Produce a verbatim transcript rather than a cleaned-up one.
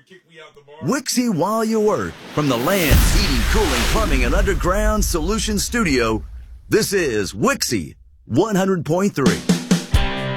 Wixie while you work. From the Land's Heating, Cooling, Plumbing, and Underground Solutions Studio, this is Wixie one hundred point three.